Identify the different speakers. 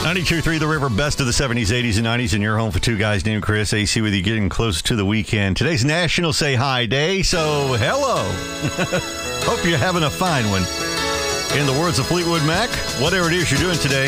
Speaker 1: 92.3 The River, best of the 70s, 80s, and 90s, and your home for two guys named Chris. AC with you, getting close to the weekend. Today's National Say Hi Day, so hello. Hope you're having a fine one. In the words of Fleetwood Mac, whatever it is you're doing today,